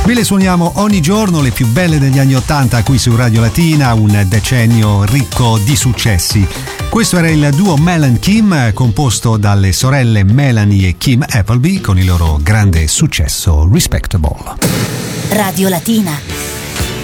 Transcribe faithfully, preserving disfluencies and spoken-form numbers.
Ve le suoniamo ogni giorno, le più belle degli anni ottanta qui su Radio Latina, un decennio ricco di successi. Questo era il duo Mel and Kim, composto dalle sorelle Melanie e Kim Appleby, con il loro grande successo Respectable. Radio Latina.